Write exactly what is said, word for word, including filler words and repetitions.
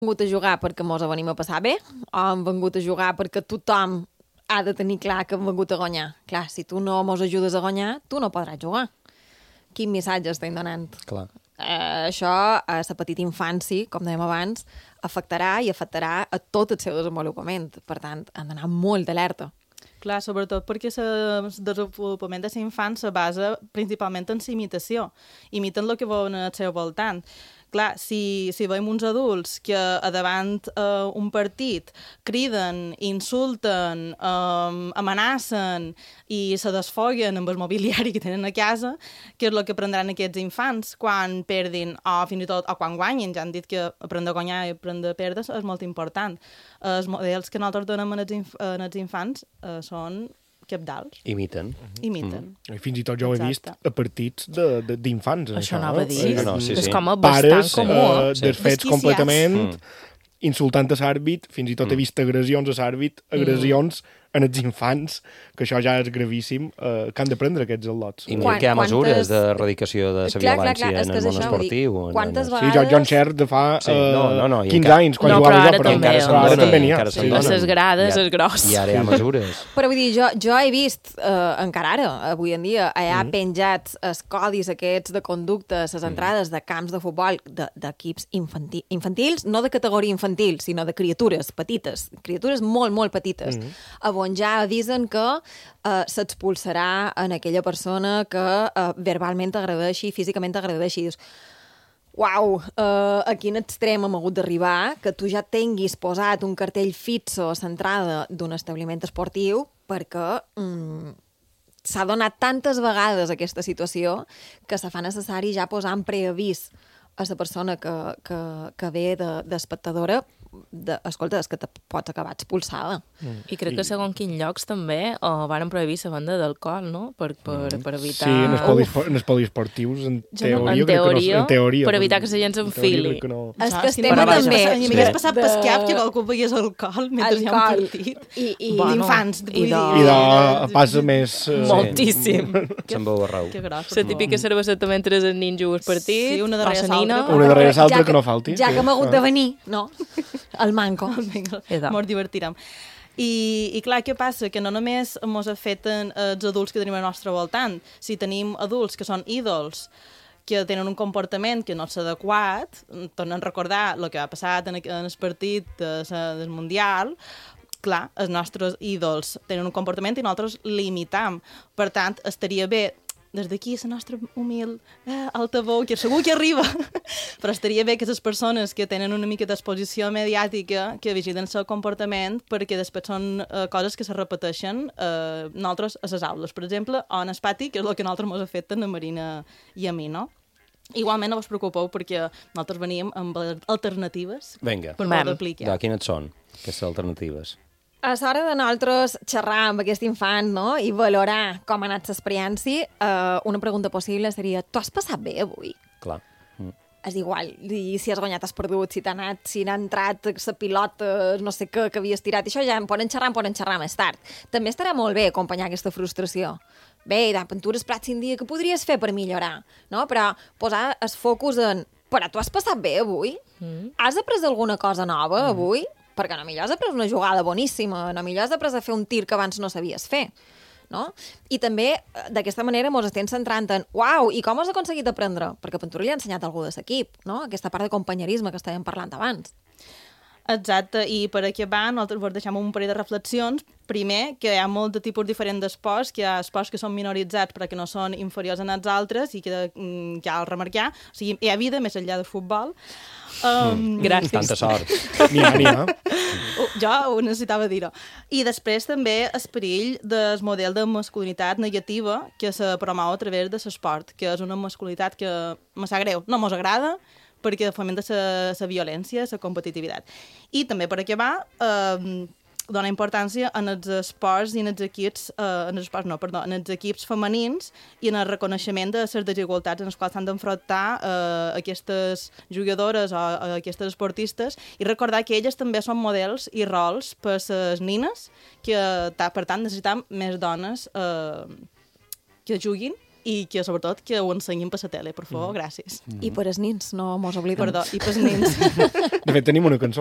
vengut a jugar perquè mos venim a passar bé o hem vengut a jugar perquè tothom ha de tenir clar que hem vengut a guanyar. Clar, si tu no mos ajudes a guanyar, tu no podràs jugar. Quin missatge estem donant? Clar. Eh, això, a la petita infància, com dèiem abans, afectarà i afectarà a tot el seu desenvolupament. Per tant, han d'anar molt d'alerta. Clar, sobretot perquè el desenvolupament de l'infant se basa principalment en la imitació. Imiten el que veuen al seu voltant. Clar, si, si veiem uns adults que a davant uh, un partit criden, insulten, um, amenacen i se desfoguen amb el mobiliari que tenen a casa, què és el que aprendran aquests infants quan perdin o fins i tot o quan guanyin? Ja han dit que aprendre a guanyar i aprendre a perdre és molt important. Els models que nosaltres donem als inf als infants uh, són cabdals. Imiten. Imiten. Mm. Fins i tot jo ho he vist a partits d'infants. Això anava a dir. Sí, no, sí, sí. És com a bastant Pares, comú. uh, Sí. desfets completament, Mm. insultant a l'àrbit, fins i tot he vist agressions a l'àrbit, agressions en els infants, que això ja és gravíssim, eh, que han de prendre aquests al·lots. I mira que hi ha mesures d'erradicació de la Clar, clar, violència clar, és en que el és món això, esportiu. vull dir, en- quantes en- Sí, vegades- John, John Sher de fa Sí, no, no, no, i quinze encara- anys, quan No, jugava però jo, ara però també, encara, home. ara també n'hi ha. Encara se'n Sí. A donen. les grades I ara- és gros. I ara hi ha mesures. Però vull dir, jo, jo he vist, eh, encara ara, avui en dia, hi ha mm. penjats els codis aquests de conducta, les entrades de camps de futbol d'equips de, infanti infantils, no de categoria infantil, sinó de criatures petites, criatures molt, molt petites, mm. on ja avisen que eh, s'expulsarà en aquella persona que eh, verbalment agredeixi, físicament agredeixi. Dius, uau, uh, a quin extrem hem hagut d'arribar que tu ja tinguis posat un cartell fixo a l'entrada d'un establiment esportiu perquè mm, s'ha donat tantes vegades aquesta situació que se fa necessari ja posar en preavís a la persona que, que, que ve d'espectadora de, escolta, és que te pots acabar expulsada. Mm. I crec que segons quins llocs també uh, van prohibir la venda d'alcohol, no? Per, per, per evitar... Sí, en els, poliespo en els poliesportius, en teoria, en crec teoria, que no, en teoria per evitar que la gent s'enfili. No. És que Sí, estem però vaja, també... A mi m'hagués passat de- per cap que algú veiés alcohol mentre hi ha un Alcohol. partit. I, i, Bueno, D'infants, i vull de- dir. I de passa més... Eh, Moltíssim. Se'n veu arreu. Que gros. La típica cerveseta mentre els nins juguen el partit, Sí, una o darrere la nina. l'altra. Una darrere l'altra Ja que no falti. Ja sí. que hem hagut Ah. de venir, no? El manco. Vinga, Edat. mos divertirem. I, I clar, què passa? Que no només mos afecten els adults que tenim al nostre voltant. Si tenim adults que són ídols, que tenen un comportament que no és adequat, tornen a recordar el que ha passat en, en el partit de, del Mundial, clar, els nostres ídols tenen un comportament i nosaltres l'imitam. Per tant, estaria bé des d'aquí, la nostra humil eh, altaveu, que segur que arriba, però estaria bé que les persones que tenen una mica d'exposició mediàtica que vigilen el seu comportament, perquè després són eh, coses que se repeteixen eh, nosaltres a les aules, per exemple, o en el pati, que és el que nosaltres ens afecten a Marina i a mi, no? Igualment no us preocupeu perquè nosaltres venim amb alternatives Vinga, per Vam. poder aplicar. de quines són aquestes alternatives? A l'hora de nosaltres xerrar amb aquest infant, no?, i valorar com ha anat l'experiència, eh, una pregunta possible seria: tu has passat bé avui? Clar. Mm. És igual, i si has guanyat, has perdut, si t'ha anat, si n'ha entrat la pilota, no sé què, que havies tirat, això ja en poden xerrar, en poden xerrar més tard. També estarà molt bé acompanyar aquesta frustració. Bé, d'aventures prats un dia que podries fer per millorar, no? Però posar el focus en: però tu has passat bé avui? Mm. Has après alguna cosa nova avui? Perquè no millor has après una jugada boníssima, no millor has après a fer un tir que abans no sabies fer. No? I també, d'aquesta manera, ens estem centrant en uau, i com has aconseguit aprendre? Perquè Ventura li ha ensenyat algú de l'equip, no? Aquesta part de companyerisme que estàvem parlant abans. Exacte, i per acabar nosaltres vos deixem un parell de reflexions. Primer, que hi ha molt de tipus diferents d'esports, que hi ha esports que són minoritzats però que no són inferiors en els altres i que mm, cal remarcar. O sigui, hi ha vida més enllà de futbol. Um, Gràcies. Tanta sort. N'hi ha, n'hi ha. Uh, jo ho necessitava dir-ho. I després també el perill del model de masculinitat negativa que se promou a través de l'esport, que és una masculinitat que me sap greu, no mos agrada, perquè fomenta la violència, la competitivitat. I també per acabar, eh, dona importància en els esports i en els equips, eh, en els esports no, perdó, en els equips femenins i en el reconeixement de les desigualtats en les quals s'han d'enfrontar eh, aquestes jugadores o eh, aquestes esportistes, i recordar que elles també són models i rols per a les nines, que ta, per tant necessitam més dones eh, que juguin i que, sobretot, que ho ensenyin per la tele, per favor, gràcies. I per els nins, no mos oblidem. Perdó, i pels nins. De fet, tenim una cançó